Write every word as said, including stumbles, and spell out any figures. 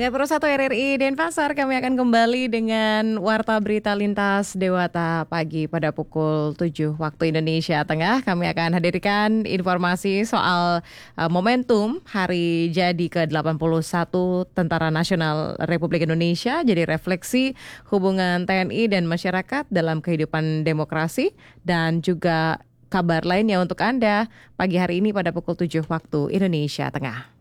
Pendengar Pro satu R R I Denpasar, kami akan kembali dengan Warta Berita Lintas Dewata pagi pada pukul tujuh waktu Indonesia Tengah. Kami akan hadirkan informasi soal uh, momentum Hari Jadi ke delapan puluh satu Tentara Nasional Republik Indonesia, jadi refleksi hubungan T N I dan masyarakat dalam kehidupan demokrasi, dan juga kabar lainnya untuk Anda pagi hari ini pada pukul tujuh waktu Indonesia Tengah.